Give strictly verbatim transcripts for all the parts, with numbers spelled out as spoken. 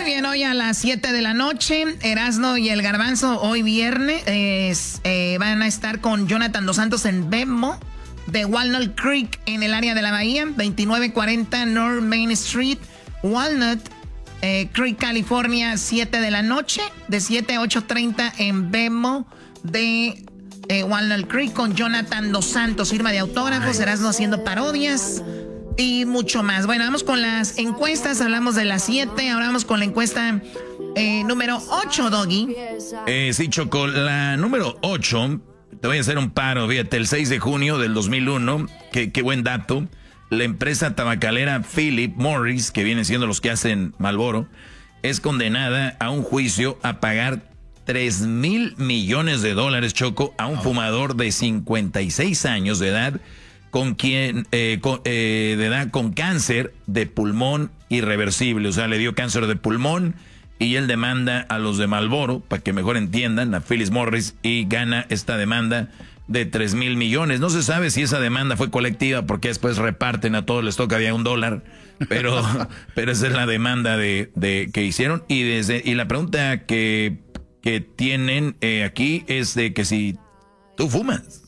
bien, hoy a las siete de la noche, Erasmo y el Garbanzo, hoy viernes, eh, van a estar con Jonathan Dos Santos en Venmo, de Walnut Creek, en el área de la Bahía, veintinueve cuarenta North Main Street, Walnut eh, Creek, California, siete de la noche, de siete a ocho treinta en Venmo, de eh, Walnut Creek, con Jonathan Dos Santos, firma de autógrafos, Erasmo haciendo parodias y mucho más. Bueno, vamos con las encuestas. Hablamos de las siete. Ahora vamos con la encuesta eh, número ocho, Doggy. Eh, sí, Choco, la número ocho. Te voy a hacer un paro, fíjate, el seis de junio del dos mil uno. Qué, qué buen dato. La empresa tabacalera Philip Morris, que vienen siendo los que hacen Marlboro, es condenada a un juicio a pagar tres mil millones de dólares, Choco, a un fumador de cincuenta y seis años de edad, con quien eh, con, eh, de edad con cáncer de pulmón irreversible. O sea, le dio cáncer de pulmón y él demanda a los de Marlboro, para que mejor entiendan, a Philip Morris, y gana esta demanda de tres mil millones. No se sabe si esa demanda fue colectiva, porque después reparten a todos, les toca había un dólar, pero, pero esa es la demanda de, de que hicieron. Y desde y la pregunta que, que tienen eh, aquí es de que si tú fumas.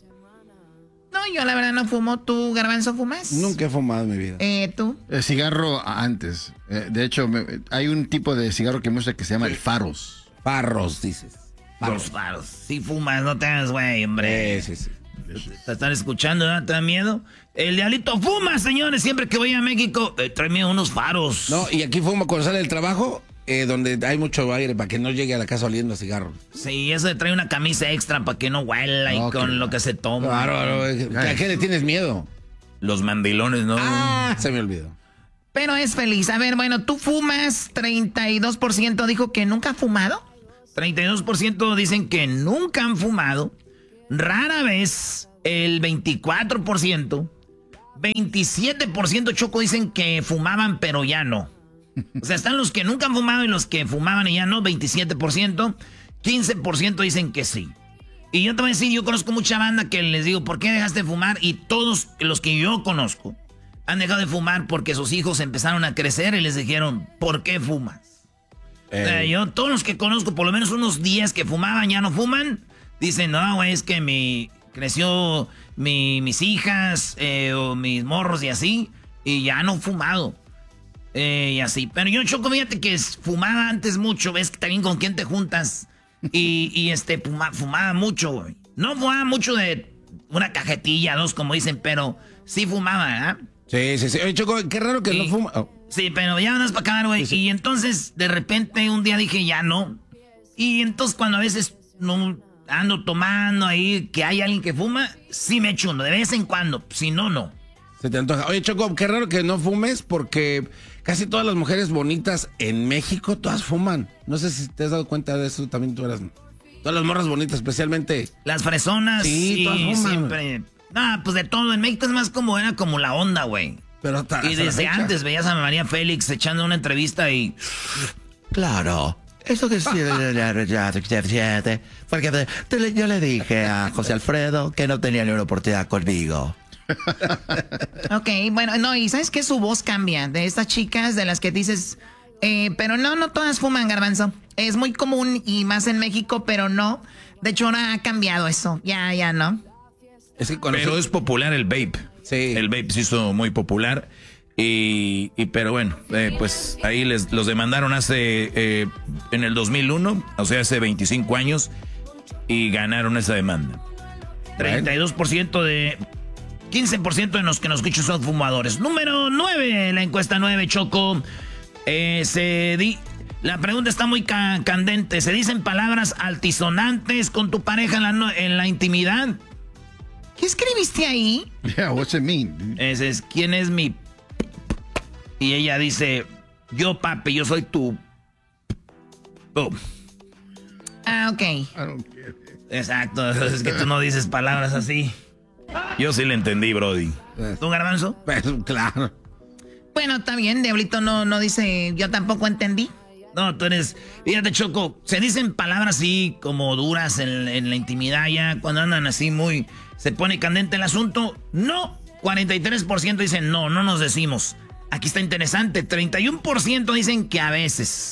No, yo la verdad no fumo. ¿Tú, Garbanzo, fumas? Nunca he fumado en mi vida. Eh, ¿tú? El cigarro antes. Eh, de hecho, me, hay un tipo de cigarro que me gusta que se llama el Faros. Farros, dices. Faros. Los faros. Si fumas, no te hagas güey, hombre. Sí, sí, sí. Te están escuchando, ¿no? ¿Te da miedo? El diablito fuma, señores. Siempre que voy a México, eh, tráeme unos faros. No, y aquí fumo cuando sale del trabajo, eh, donde hay mucho aire, para que no llegue a la casa oliendo a cigarro. Sí, eso de trae una camisa extra para que no huela y okay. Con lo que se toma. Claro, ¿a qué le tienes miedo? Los mandilones, ¿no? Ah, se me olvidó. Pero es feliz. A ver, bueno, tú fumas, treinta y dos por ciento dijo que nunca ha fumado. treinta y dos por ciento dicen que nunca han fumado. Rara vez, el veinticuatro por ciento. veintisiete por ciento, Choco, dicen que fumaban, pero ya no. O sea, están los que nunca han fumado y los que fumaban y ya no, veintisiete por ciento. quince por ciento dicen que sí. Y yo te voy a decir, yo conozco mucha banda que les digo, ¿por qué dejaste de fumar? Y todos los que yo conozco han dejado de fumar porque sus hijos empezaron a crecer y les dijeron, ¿por qué fumas? Eh. O sea, yo, todos los que conozco, por lo menos unos diez que fumaban, ya no fuman. Dicen, no, güey, es que mi, creció mi, mis hijas eh, o mis morros y así, y ya no he fumado. Eh, y así. Pero yo, Choco, fíjate que fumaba antes mucho, ves también con quién te juntas. Y, y este, fuma, fumaba mucho, güey. No fumaba mucho de una cajetilla, dos, como dicen, pero sí fumaba, ¿eh? Sí, sí, sí. Oye, Choco, qué raro que y, no fuma. Oh. Sí, pero ya andas para acabar, güey. Sí, sí. Y entonces, de repente, un día dije, ya no. Y entonces, cuando a veces no ando tomando ahí, que hay alguien que fuma, sí me echo uno, de vez en cuando. Si no, no. Se te antoja. Oye, Choco, qué raro que no fumes, porque casi todas las mujeres bonitas en México, todas fuman. No sé si te has dado cuenta de eso, también tú eras. Todas las morras bonitas, especialmente. Las fresonas. Sí, sí, todas fuman. Siempre. Ah, pues de todo. En México es más como, era como la onda, güey. Pero hasta, y desde antes veías a María Félix echando una entrevista y... Claro. Eso que sí, porque yo le dije a José Alfredo que no tenía ni una oportunidad conmigo. Ok, bueno, no, y ¿sabes qué? Su voz cambia. De estas chicas de las que dices, eh, pero no, no todas fuman, Garbanzo. Es muy común y más en México, pero no. De hecho, ahora ha cambiado eso. Ya, ya, ¿no? Es que pero eso... es popular el vape. Sí. El vape se hizo muy popular. Y, y pero bueno, eh, pues ahí les los demandaron hace eh, en el dos mil uno, o sea, hace veinticinco años, y ganaron esa demanda. treinta y dos por ciento de... quince por ciento de los que nos escuchan son fumadores. Número nueve, la encuesta nueve, Choco. Eh, se di... La pregunta está muy ca candente. ¿Se dicen palabras altisonantes con tu pareja en la, no en la intimidad? ¿Qué escribiste ahí? Yeah, what's it mean? Ese es, ¿quién es mi...? Y ella dice, yo, papi, yo soy tu... Oh. Ah, ok. I don't get it. Exacto, es que tú no dices palabras así. Yo sí le entendí, Brody. ¿Tú, Garbanzo? Pues, claro. Bueno, está bien, Diablito no, no dice, yo tampoco entendí. No, tú eres... Fíjate, Choco, se dicen palabras así como duras en, en la intimidad ya, cuando andan así muy... Se pone candente el asunto. No, cuarenta y tres por ciento dicen no, no nos decimos. Aquí está interesante, treinta y uno por ciento dicen que a veces.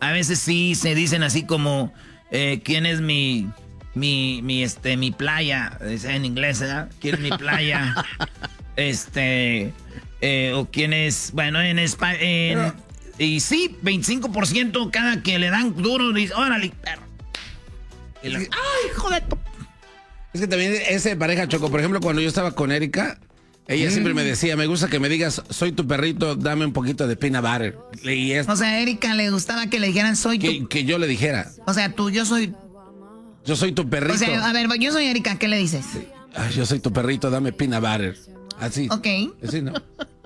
a veces sí se dicen así como, eh, ¿quién es mi, mi, mi, este, mi playa? Es en inglés, ¿verdad? ¿Quién es mi playa? este, eh, o quién es, bueno, en español, y sí, veinticinco por ciento cada que le dan duro, dice, órale, perro. Y la, ay, joder. Es que también ese pareja, Choco, por ejemplo, cuando yo estaba con Erika, ella mm. siempre me decía, me gusta que me digas, soy tu perrito, dame un poquito de peanut butter. Y es, o sea, a Erika le gustaba que le dijeran, soy que, tu... Que yo le dijera. O sea, tú, yo soy... Yo soy tu perrito. O sea, a ver, yo soy Erika, ¿qué le dices? Ay, yo soy tu perrito, dame peanut butter. Así. Ok. Así, ¿no?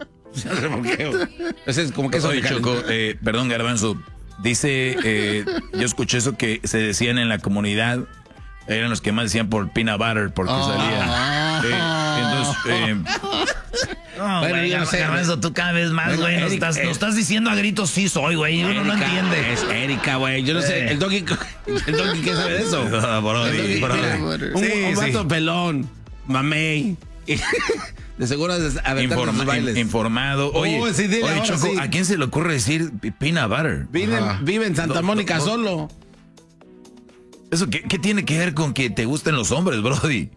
Ese es como que eso. Oye, Choco, eh, perdón, Garbanzo. Dice, eh, yo escuché eso que se decían en la comunidad, eran los que más decían por peanut butter, porque oh. salía. Eh, entonces, eh, no, bueno, güey, no sé, Garbanzo, tú cada vez más, güey, nos estás, nos estás diciendo a gritos sí soy, güey, uno no entiende. Es Erika, güey, yo no eh. sé, el doggy, el doggy, ¿qué sabe de eso? No, brody, brody. Un, sí, un vato sí. pelón, mamey. De seguro Informa, sus bailes. Informado. Oye, oh, sí, dile, oye Choco, sí. ¿a quién se le ocurre decir peanut butter? Vive, vive en Santa no, Mónica no, solo. ¿Eso qué, qué tiene que ver con que te gusten los hombres, brody?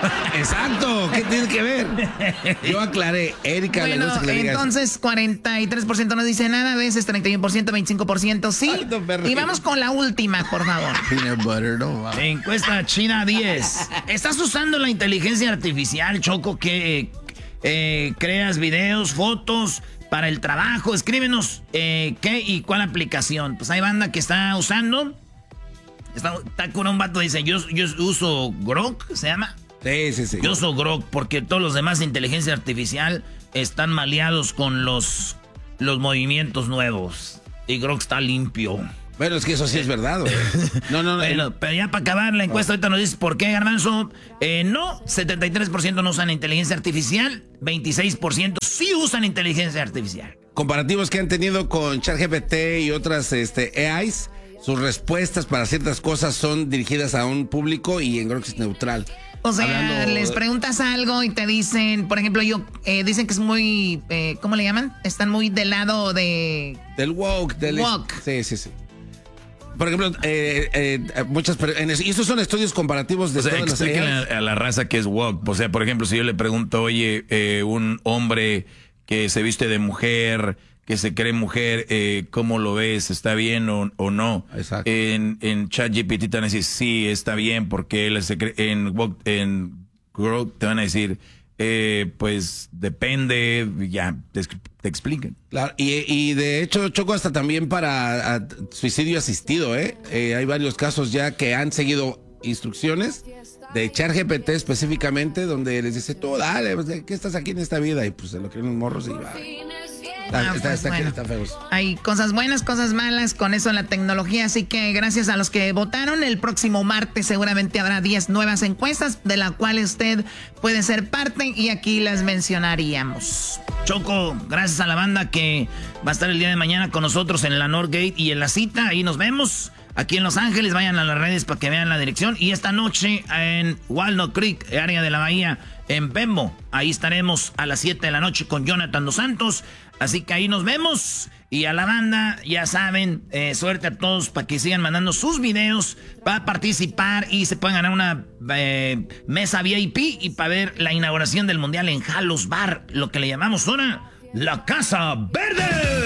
Exacto, ¿qué tiene que ver? Yo aclaré, Erika bueno, le gusta que le digas. Entonces cuarenta y tres por ciento no dice nada, a veces treinta y uno por ciento, veinticinco por ciento sí. Ay, no, y vamos con la última, por favor. Peanut butter, no. Wow. Encuesta China diez. ¿Estás usando la inteligencia artificial, Choco, que eh, creas videos, fotos para el trabajo? Escríbenos eh, qué y cuál aplicación. Pues hay banda que está usando. Está, está con un vato, dice, yo, yo uso Grok, ¿se llama? Sí, sí, sí. Yo uso Grok porque todos los demás de inteligencia artificial están maleados con los, los movimientos nuevos. Y Grok está limpio. Bueno, es que eso sí es verdad, güey. No, no, no. Bueno, pero ya para acabar la encuesta, ahorita nos dices por qué, Garbanzo. Eh, no, setenta y tres por ciento no usan inteligencia artificial, veintiséis por ciento sí usan inteligencia artificial. Comparativos que han tenido con ChatGPT y otras este, A Is, sus respuestas para ciertas cosas son dirigidas a un público y en Grok es neutral. O sea, Hablando... les preguntas algo y te dicen, por ejemplo, yo, eh, dicen que es muy, eh, ¿cómo le llaman? Están muy del lado de... Del woke. Del woke. Sí, sí, sí. Por ejemplo, eh, eh, muchas... Y estos son estudios comparativos de o sea, todas las a, a la raza que es woke. O sea, por ejemplo, si yo le pregunto, oye, eh, un hombre que se viste de mujer... que se cree mujer, eh, ¿cómo lo ves? ¿Está bien o, o no? Exacto. En, en ChatGPT te van a decir, sí, está bien, porque él se cree, en, en Grok te van a decir, eh, pues depende, ya te, te explican. Claro, y, y de hecho, Choco, hasta también para a, suicidio asistido, ¿eh? ¿eh? Hay varios casos ya que han seguido instrucciones de ChatGPT específicamente, donde les dice, tú dale, ¿qué estás aquí en esta vida? Y pues se lo creen unos morros y va. Está, ah, está, pues está, bueno. está feos. Hay cosas buenas, cosas malas con eso en la tecnología, así que gracias a los que votaron, el próximo martes seguramente habrá diez nuevas encuestas de las cuales usted puede ser parte y aquí las mencionaríamos. Choco, gracias a la banda que va a estar el día de mañana con nosotros en la Northgate y en la cita, ahí nos vemos. Aquí en Los Ángeles, vayan a las redes para que vean la dirección. Y esta noche en Walnut Creek, área de la Bahía, en Bembo. Ahí estaremos a las siete de la noche con Jonathan Dos Santos. Así que ahí nos vemos. Y a la banda, ya saben, eh, suerte a todos para que sigan mandando sus videos para participar y se puedan ganar una eh, mesa V I P y para ver la inauguración del Mundial en Halos Bar, lo que le llamamos ahora la Casa Verde.